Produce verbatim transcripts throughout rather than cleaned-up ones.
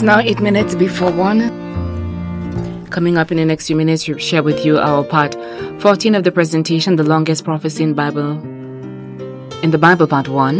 now eight minutes before one. Coming up in the next few minutes, we'll share with you our part fourteen of the presentation, The Longest Prophecy in Bible, in the Bible part one.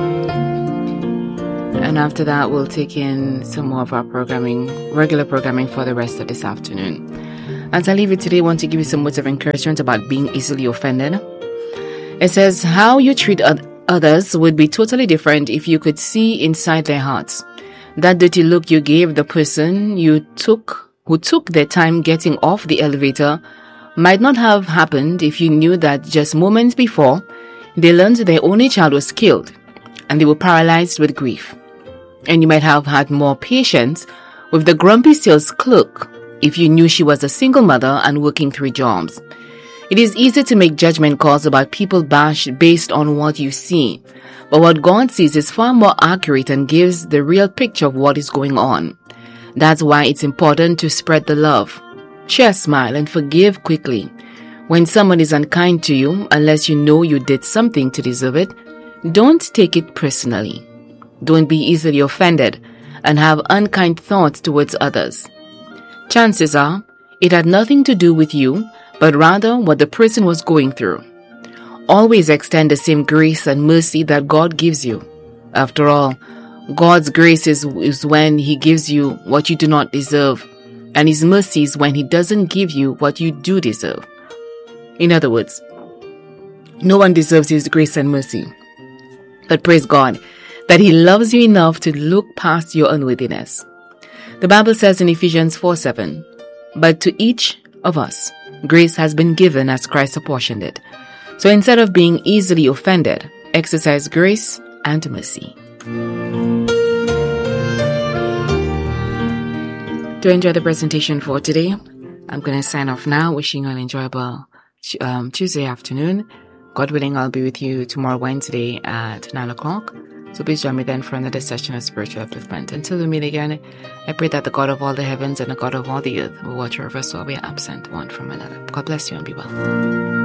And after that, we'll take in some more of our programming, regular programming for the rest of this afternoon. As I leave you today, I want to give you some words of encouragement about being easily offended. It says, how you treat others would be totally different if you could see inside their hearts. That dirty look you gave the person you took, who took their time getting off the elevator might not have happened if you knew that just moments before, they learned their only child was killed and they were paralyzed with grief. And you might have had more patience with the grumpy sales clerk if you knew she was a single mother and working three jobs. It is easy to make judgment calls about people based on what you see, but what God sees is far more accurate and gives the real picture of what is going on. That's why it's important to spread the love. Share a smile and forgive quickly. When someone is unkind to you, unless you know you did something to deserve it, don't take it personally. Don't be easily offended and have unkind thoughts towards others. Chances are, it had nothing to do with you, but rather what the person was going through. Always extend the same grace and mercy that God gives you. After all, God's grace is, is when He gives you what you do not deserve, and His mercy is when He doesn't give you what you do deserve. In other words, no one deserves His grace and mercy. But praise God that He loves you enough to look past your unworthiness. The Bible says in Ephesians four seven, but to each of us, grace has been given as Christ apportioned it. So instead of being easily offended, exercise grace and mercy. To enjoy the presentation for today, I'm going to sign off now, wishing you an enjoyable um, Tuesday afternoon. God willing, I'll be with you tomorrow Wednesday at nine o'clock. So please join me then for another session of spiritual upliftment. Until we meet again, I pray that the God of all the heavens and the God of all the earth will watch over us while we are absent one from another. God bless you and be well.